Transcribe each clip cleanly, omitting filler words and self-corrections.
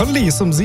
Release um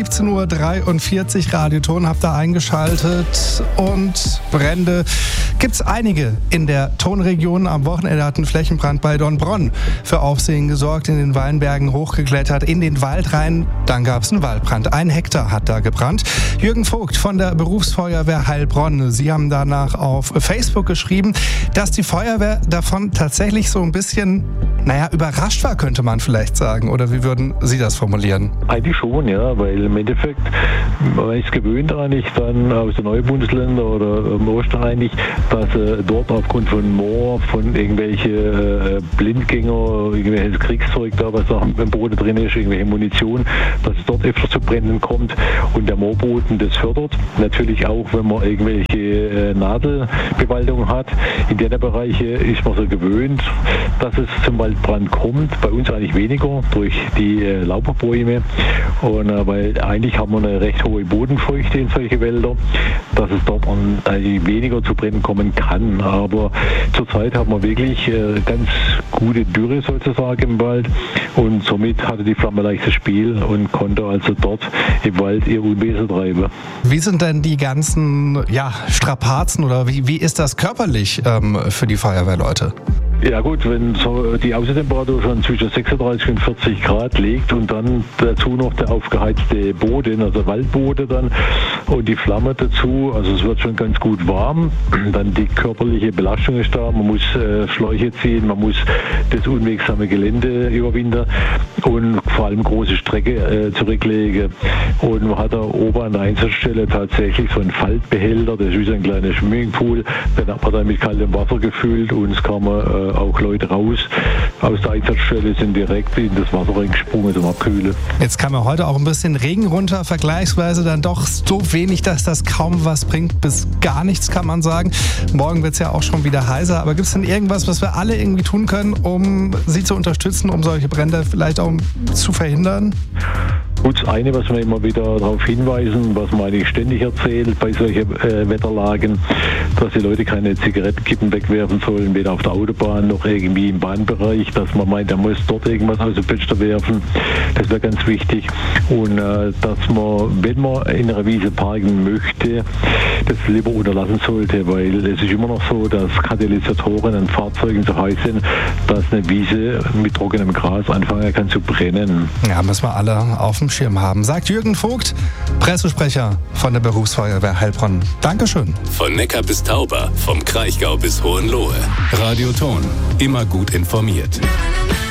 17:43 Uhr. Radioton habt ihr eingeschaltet. Und Brände gibt's einige in der Tonregion. Am Wochenende hat ein Flächenbrand bei Dornbronn für Aufsehen gesorgt, in den Weinbergen hochgeklettert, in den Wald rein. Dann gab's einen Waldbrand. 1 Hektar hat da gebrannt. Jürgen Vogt von der Berufsfeuerwehr Heilbronn. Sie haben danach auf Facebook geschrieben, dass die Feuerwehr davon tatsächlich so ein bisschen, überrascht war, könnte man vielleicht sagen. Oder wie würden Sie das formulieren? Eigentlich schon, ja, weil im Endeffekt, man ist gewöhnt eigentlich dann aus den neuen Bundesländern oder ursprünglich, dass dort aufgrund von Moor, von irgendwelche Blindgänger, irgendwelches Kriegszeug da, was auch im Boden drin ist, irgendwelche Munition, dass es dort öfter zu Bränden kommt und der Moorboden das fördert. Natürlich auch, wenn man irgendwelche Nadelbewaldung hat. In den Bereichen ist man so gewöhnt, dass es zum Waldbrand kommt. Bei uns eigentlich weniger durch die Laubbäume. Und weil eigentlich haben wir eine recht hohe Bodenfeuchte in solche Wälder, dass es dort eigentlich weniger zu Brennen kommen kann. Aber zurzeit haben wir wirklich ganz gute Dürre sozusagen im Wald und somit hatte die Flamme leichtes Spiel und konnte also dort im Wald ihr Unwesen treiben. Wie sind denn die ganzen Strapazen oder wie ist das körperlich für die Feuerwehrleute? Ja gut, wenn so die Außentemperatur schon zwischen 36 und 40 Grad liegt und dann dazu noch der aufgeheizte Boden, also Waldboden dann und die Flamme dazu, also es wird schon ganz gut warm. Dann die körperliche Belastung ist da, man muss Schläuche ziehen, man muss das unwegsame Gelände überwinden und vor allem große Strecke zurücklegen. Und man hat da oben an der Einsatzstelle tatsächlich so einen Faltbehälter, das ist wie so ein kleiner Swimmingpool, den hat man dann mit kaltem Wasser gefüllt und es kam auch Leute raus aus der Einsatzstelle, sind direkt in das Wasser reingesprungen zum Abkühlen. Jetzt kam ja heute auch ein bisschen Regen runter, vergleichsweise dann doch so wenig, dass das kaum was bringt, bis gar nichts, kann man sagen. Morgen wird es ja auch schon wieder heißer, aber gibt es denn irgendwas, was wir alle irgendwie tun können, um Sie zu unterstützen, um solche Brände vielleicht auch zu verhindern? Gut, das eine, was wir immer wieder darauf hinweisen, was man eigentlich ständig erzählt bei solchen Wetterlagen, dass die Leute keine Zigarettenkippen wegwerfen sollen, weder auf der Autobahn noch irgendwie im Bahnbereich, dass man meint, er muss dort irgendwas aus dem Fenster werfen. Das wäre ganz wichtig. Und dass man, wenn man in einer Wiese parken möchte, das lieber unterlassen sollte, weil es ist immer noch so, dass Katalysatoren an Fahrzeugen so heiß sind, dass eine Wiese mit trockenem Gras anfangen kann zu brennen. Ja, müssen wir alle auf dem Schirm haben, sagt Jürgen Vogt, Pressesprecher von der Berufsfeuerwehr Heilbronn. Dankeschön. Von Neckar bis Tauber, vom Kraichgau bis Hohenlohe. Radioton, immer gut informiert.